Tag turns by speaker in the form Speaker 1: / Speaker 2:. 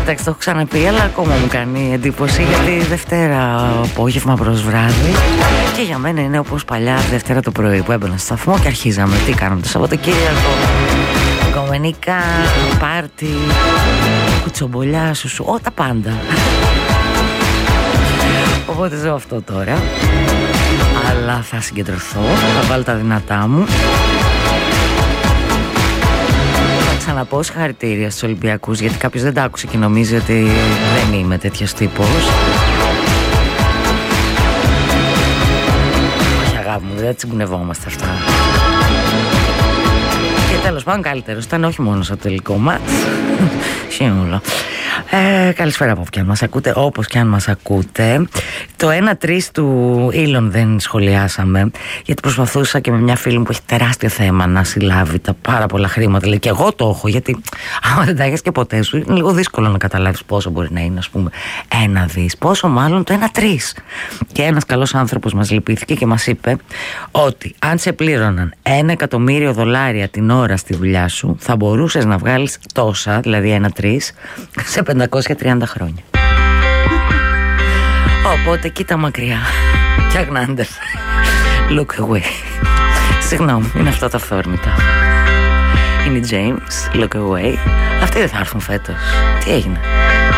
Speaker 1: Εντάξει, το έχω ξαναπεί, αλλά ακόμα μου κάνει εντύπωση, γιατί Δευτέρα απόγευμα προς βράδυ και για μένα είναι όπως παλιά Δευτέρα το πρωί που έμπαινα στο σταθμό και αρχίζαμε. Τι κάναμε το Σαββατοκύριακο? Κομμενικά, πάρτι, κουτσομπολιά, σουσου, τα πάντα. Οπότε ζω αυτό τώρα. Αλλά θα συγκεντρωθώ, θα βάλω τα δυνατά μου. Θα ξαναπώ συγχαρητήρια στους Ολυμπιακούς, γιατί κάποιος δεν τα άκουσε και νομίζει ότι δεν είμαι τέτοιος τύπος. Όχι αγάπη μου, δεν τσιγκουνευόμαστε αυτά. Και τέλος πάντων καλύτερος ήταν όχι μόνο στο τελικό μάτς. Σύνολο. Καλησπέρα από όπου και αν μας ακούτε, όπως και αν μας ακούτε. Το 1-3 του Elon δεν σχολιάσαμε, γιατί προσπαθούσα και με μια φίλη μου που έχει τεράστιο θέμα να συλλάβει τα πάρα πολλά χρήματα. Λέει, και εγώ το έχω, γιατί άμα δεν τα έχεις και ποτέ σου, είναι λίγο δύσκολο να καταλάβεις πόσο μπορεί να είναι, ας πούμε, 1 δις. Πόσο μάλλον το 1-3. Και ένας καλός άνθρωπος μας λυπήθηκε και μας είπε ότι αν σε πλήρωναν $1.000.000 την ώρα στη δουλειά σου, θα μπορούσες να βγάλεις τόσα, δηλαδή 1-3, σε 530 χρόνια. Οπότε κοίτα μακριά και αγνάντες. Look away. Συγγνώμη, είναι αυτά τα αυθόρμητα. Είναι η James, Look away. Αυτοί δεν θα έρθουν φέτος. Τι έγινε?